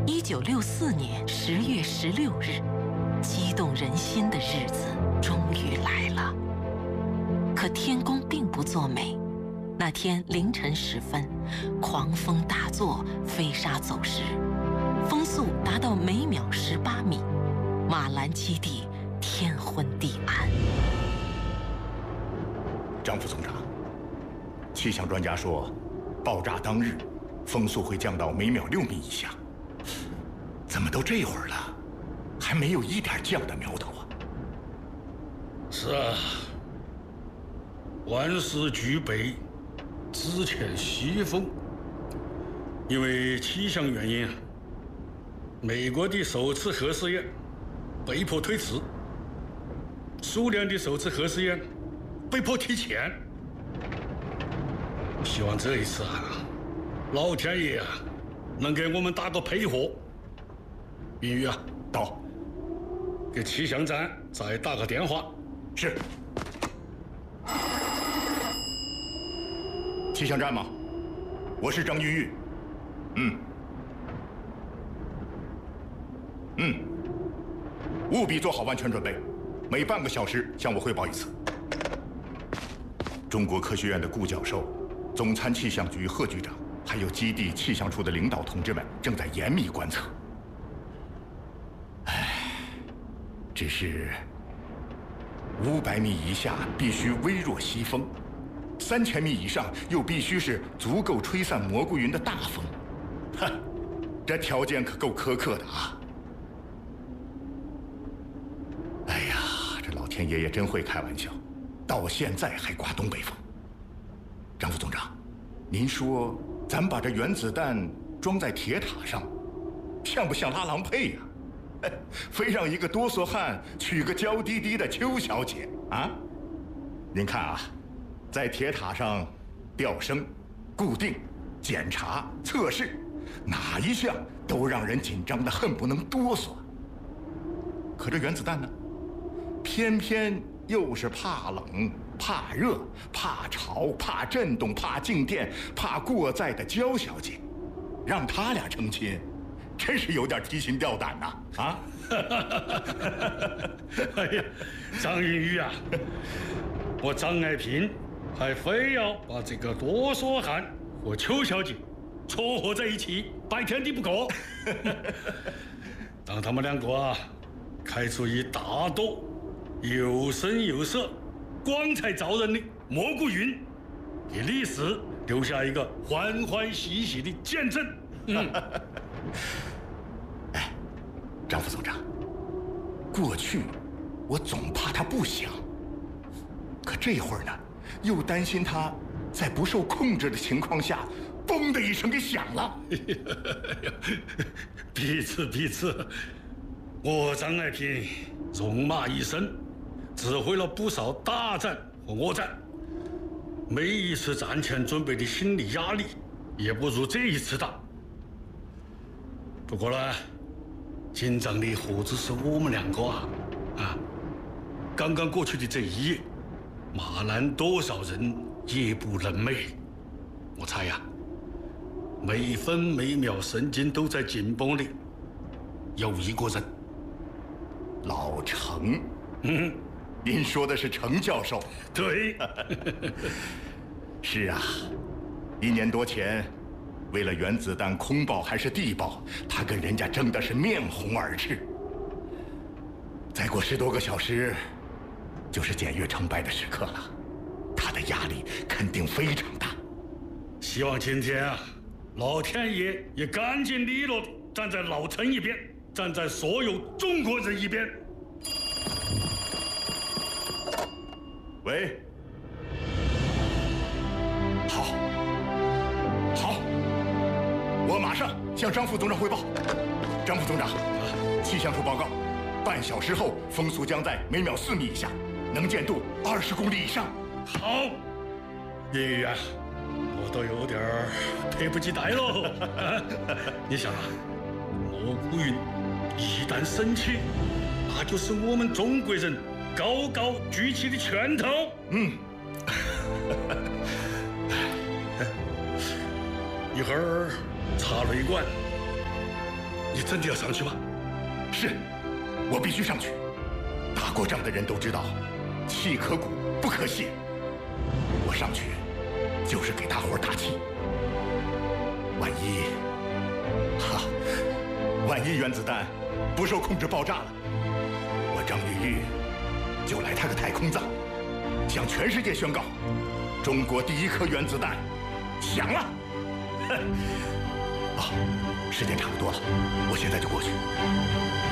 1964年10月16日，激动人心的日子终于来了。可天公并不作美，那天凌晨时分，狂风大作，飞沙走石，风速达到每秒18米，马兰基地天昏地暗。 张副总长，气象专家说，爆炸当日，风速会降到每秒6米以下。怎么都这会儿了，还没有一点降的苗头啊？ 是啊，万事俱备，只欠西风。因为气象原因，美国的首次核试验被迫推迟，苏联的首次核试验被迫提前。希望这一次老天爷能给我们打个配合。云宇到， 给气象站再打个电话。 是。气象站吗？我是张云玉。务必做好万全准备，每半个小时向我汇报一次。中国科学院的顾教授、总参气象局贺局长，还有基地气象处的领导同志们正在严密观测。只是500米以下必须微弱西风，3000米以上又必须是足够吹散蘑菇云的大风。这条件可够苛刻的啊！哎呀，这老天爷也真会开玩笑，到现在还刮东北风。张副总长，您说咱把这原子弹装在铁塔上，像不像拉郎配呀？非让一个哆嗦汉娶个娇滴滴的邱小姐啊！您看啊，在铁塔上吊升、固定、检查、测试，哪一项都让人紧张的恨不能哆嗦。可这原子弹呢，偏偏又是怕冷、怕热、怕潮、怕震动、怕静电、怕过载的娇小姐，让他俩成亲，真是有点提心吊胆呐！啊！ 哎呀，张云宇我张爱萍还非要把这个哆嗦汉和邱小姐撮合在一起，拜天地不过。当他们两个开出一大朵又深又色、光彩照人的蘑菇云，给历史留下一个欢欢喜喜的见证。 张副总长，过去我总怕他不响，可这会儿呢，又担心他在不受控制的情况下，嘣的一声给响了。 彼此，我张爱萍戎马一生，指挥了不少大战和恶战，每一次战前准备的心理压力也不如这一次大。不过呢，紧张的何止是我们两个刚刚过去的这一夜，马兰多少人夜不能寐。我猜每分每秒神经都在紧绷的有一个人。 老程。您说的是程教授？ 对。 是啊，1年多前，为了原子弹空爆还是地爆，他跟人家争的是面红耳赤。再过10多个小时，就是检阅成败的时刻了，他的压力肯定非常大。 希望今天老天爷也干净利落地站在老陈一边，站在所有中国人一边。 喂。好，我马上向张副总长汇报。张副总长，气象处报告，半小时后风速将在每秒4米以下，能见度20公里以上。 好，云宇我都有点迫不及待喽。你想蘑菇云一旦升起，那就是我们中国人高高举起的拳头。一会儿插雷管， 你真的要上去吗？ 是，我必须上去。打过仗的人都知道，气可鼓不可泄。我上去就是给大伙儿打气。万一原子弹不受控制爆炸了，我张玉玉就来他个太空葬，向全世界宣告，中国第一颗原子弹响了。时间差不多了，我现在就过去。